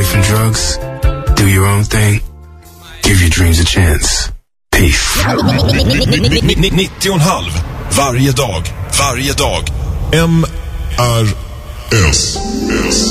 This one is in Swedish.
from drugs, do your own thing, give your dreams a chance. Peace. 90,5 varje dag. MRS.